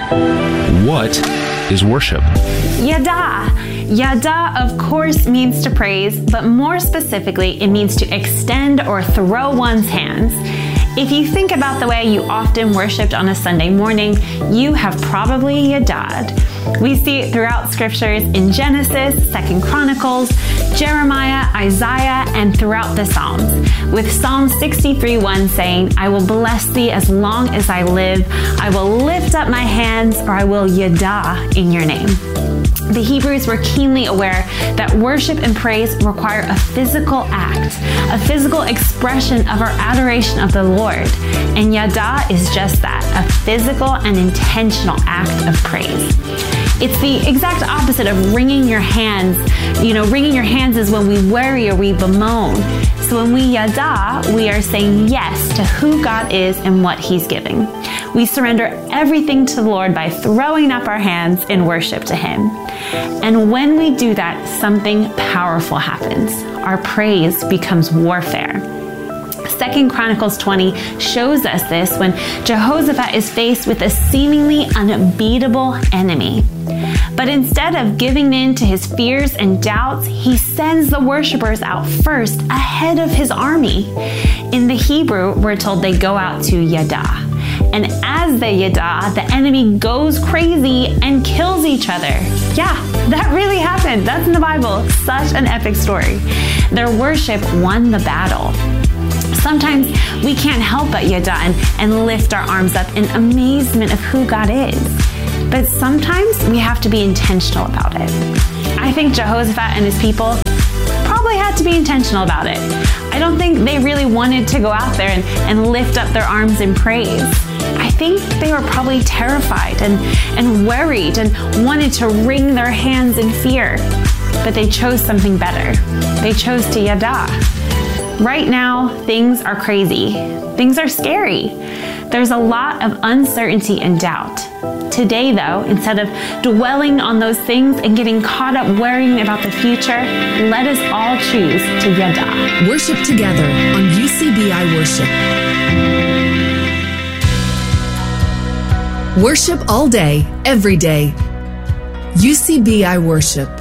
What is worship? Yada. Yada, of course, means to praise, but more specifically, it means to extend or throw one's hands. If you think about the way you often worshiped on a Sunday morning, you have probably yada'd. We see it throughout scriptures in Genesis, 2 Chronicles, Jeremiah, Isaiah, and throughout the Psalms, with Psalm 63:1 saying, I will bless thee as long as I live. I will lift up my hands, or I will yada in your name. The Hebrews were keenly aware that worship and praise require a physical act, a physical expression of our adoration of the Lord. And yada is just that, a physical and intentional act of praise. It's the exact opposite of wringing your hands. Wringing your hands is when we worry or we bemoan. So when we yada, we are saying yes to who God is and what He's giving. We surrender everything to the Lord by throwing up our hands in worship to Him. And when we do that, something powerful happens. Our praise becomes warfare. 2 Chronicles 20 shows us this when Jehoshaphat is faced with a seemingly unbeatable enemy. But instead of giving in to his fears and doubts, he sends the worshipers out first ahead of his army. In the Hebrew, we're told they go out to yada. And as they yada, the enemy goes crazy and kills each other. Yeah, that really happened. That's in the Bible. Such an epic story. Their worship won the battle. Sometimes we can't help but yada and lift our arms up in amazement of who God is. But sometimes we have to be intentional about it. I think Jehoshaphat and his people probably had to be intentional about it. I don't think they really wanted to go out there and lift up their arms in praise. I think they were probably terrified and worried and wanted to wring their hands in fear. But they chose something better. They chose to yada. Right now, things are crazy. Things are scary. There's a lot of uncertainty and doubt. Today, though, instead of dwelling on those things and getting caught up worrying about the future, let us all choose to yada. Worship together on UCBI Worship. Worship all day, every day. UCBI Worship.